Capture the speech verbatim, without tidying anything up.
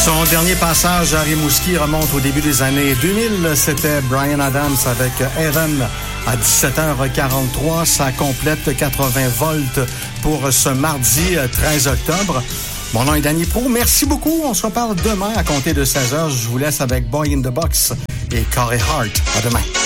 Son dernier passage à Rimouski remonte au début des années deux mille. C'était Bryan Adams avec Aaron à dix-sept heures quarante-trois. Ça complète quatre-vingts volts pour ce mardi treize octobre. Mon nom est Danny Pro. Merci beaucoup. On se reparle demain à compter de seize heures. Je vous laisse avec Boy in the Box et Corey Hart. À demain.